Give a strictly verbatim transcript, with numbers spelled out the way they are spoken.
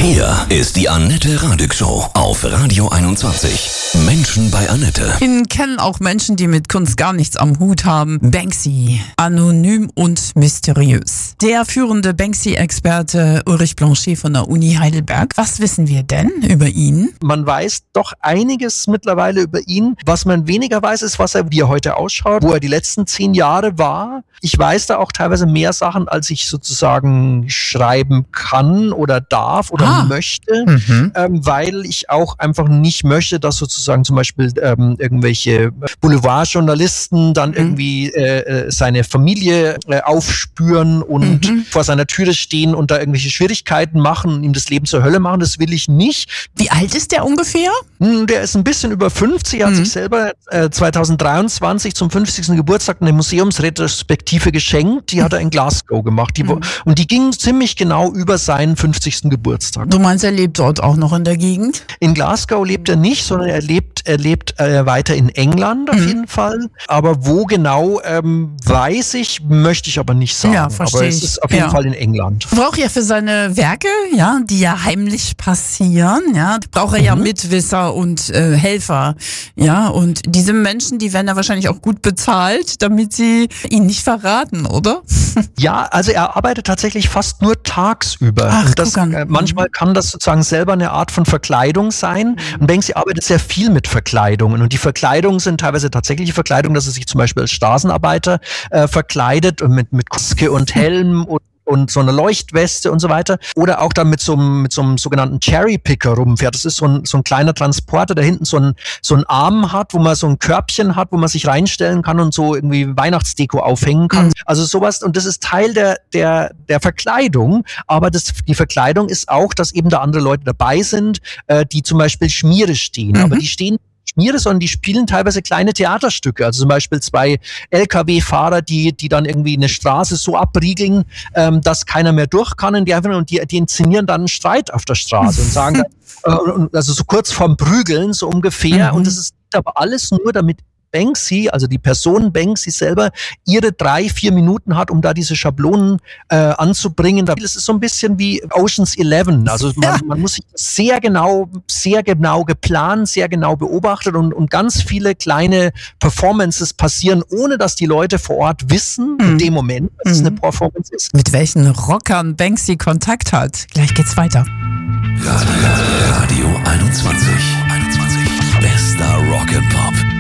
Hier ist die Annette Radig Show auf Radio einundzwanzig. Menschen bei Annette. Ihn kennen auch Menschen, die mit Kunst gar nichts am Hut haben. Banksy, anonym und mysteriös. Der führende Banksy-Experte Ulrich Blanchet von der Uni Heidelberg. Was wissen wir denn über ihn? Man weiß doch einiges mittlerweile über ihn. Was man weniger weiß, ist, was er, wie er heute ausschaut, wo er die letzten zehn Jahre war. Ich weiß da auch teilweise mehr Sachen, als ich sozusagen schreiben kann oder darf oder ah. möchte, mhm. ähm, weil ich auch einfach nicht möchte, dass sozusagen zum Beispiel ähm, irgendwelche Boulevardjournalisten dann mhm. irgendwie äh, seine Familie äh, aufspüren und mhm. vor seiner Türe stehen und da irgendwelche Schwierigkeiten machen und ihm das Leben zur Hölle machen. Das will ich nicht. Wie alt ist der ungefähr? Der ist ein bisschen über fünfzig. Er hat mhm. sich selber äh, zweitausenddreiundzwanzig zum fünfzigsten Geburtstag eine Museumsretrospektive geschenkt. Die hat er in Glasgow gemacht. Die, mhm. Und die ging ziemlich genau über seinen fünfzigsten Geburtstag. Du meinst, er lebt dort auch noch in der Gegend? In Glasgow lebt er nicht, sondern er lebt, er lebt äh, weiter in England auf mhm. jeden Fall. Aber wo genau, ähm, weiß ich, möchte ich aber nicht sagen. Ja, verstehe aber es ist auf jeden ja. Fall in England. Braucht er für seine Werke, ja, die ja heimlich passieren, ja, braucht er mhm. ja Mitwisser und äh, Helfer, ja, und diese Menschen, die werden ja wahrscheinlich auch gut bezahlt, damit sie ihn nicht verraten, oder? Ja, also er arbeitet tatsächlich fast nur tagsüber. Ach, das, äh, manchmal kann das sozusagen selber eine Art von Verkleidung sein. Mhm. Und Banksy arbeitet sehr viel mit Verkleidungen. Und die Verkleidungen sind teilweise tatsächliche Verkleidungen, dass er sich zum Beispiel als Straßenarbeiter äh, verkleidet und mit, mit Maske und Helm und und so eine Leuchtweste und so weiter. Oder auch dann mit so einem, mit so einem sogenannten Cherry-Picker rumfährt. Das ist so ein, so ein kleiner Transporter, der hinten so einen, so einen Arm hat, wo man so ein Körbchen hat, wo man sich reinstellen kann und so irgendwie Weihnachtsdeko aufhängen kann. Mhm. Also sowas. Und das ist Teil der, der, der Verkleidung. Aber das, die Verkleidung ist auch, dass eben da andere Leute dabei sind, äh, die zum Beispiel Schmiere stehen. Mhm. Aber die stehen Schmiere, sondern die spielen teilweise kleine Theaterstücke. Also zum Beispiel zwei L K W-Fahrer, die die dann irgendwie eine Straße so abriegeln, ähm, dass keiner mehr durch kann. Und die, einfach, und die, die inszenieren dann einen Streit auf der Straße und sagen, dann, äh, also so kurz vorm Prügeln, so ungefähr. Mhm. Und das ist aber alles nur, damit Banksy, also die Person Banksy selber, ihre drei, vier Minuten hat, um da diese Schablonen äh, anzubringen. Das ist so ein bisschen wie Ocean's Eleven. Also man, ja. man muss sich sehr genau, sehr genau geplant, sehr genau beobachtet und, und ganz viele kleine Performances passieren, ohne dass die Leute vor Ort wissen, mhm. in dem Moment, dass mhm. es eine Performance ist. Mit welchen Rockern Banksy Kontakt hat. Gleich geht's weiter. Radio, Radio einundzwanzig. einundzwanzig. Bester Rock and Pop.